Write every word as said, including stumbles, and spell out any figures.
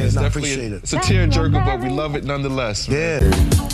it's definitely a, it's a tearjerker, but we love it nonetheless. Man. Yeah.